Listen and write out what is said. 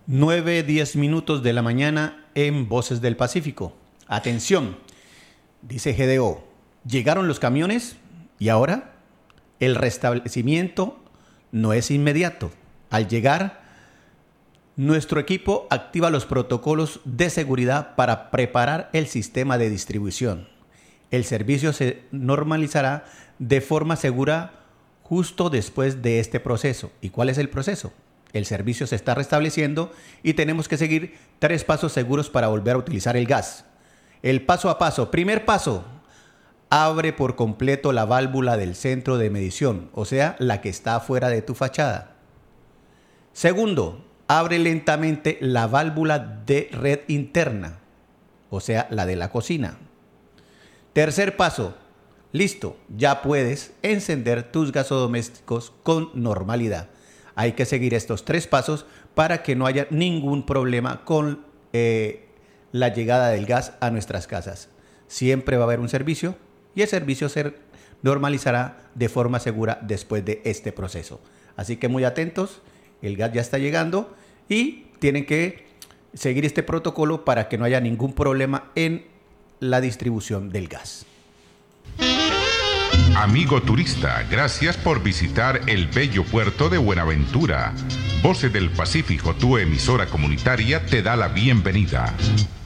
9:10 de la mañana en Voces del Pacífico. Atención, dice GDO, llegaron los camiones y ahora el restablecimiento no es inmediato. Al llegar, nuestro equipo activa los protocolos de seguridad para preparar el sistema de distribución. El servicio se normalizará de forma segura justo después de este proceso. ¿Y cuál es el proceso? El servicio se está restableciendo y tenemos que seguir 3 pasos seguros para volver a utilizar el gas. El paso a paso. Primer paso, abre por completo la válvula del centro de medición, o sea, la que está afuera de tu fachada. Segundo, abre lentamente la válvula de red interna, o sea, la de la cocina. Tercer paso, listo, ya puedes encender tus gasodomésticos con normalidad. Hay que seguir estos 3 pasos para que no haya ningún problema con la llegada del gas a nuestras casas. Siempre va a haber un servicio y el servicio se normalizará de forma segura después de este proceso. Así que muy atentos, el gas ya está llegando y tienen que seguir este protocolo para que no haya ningún problema en la distribución del gas. Amigo turista, gracias por visitar el bello puerto de Buenaventura. Voces del Pacífico, tu emisora comunitaria, te da la bienvenida.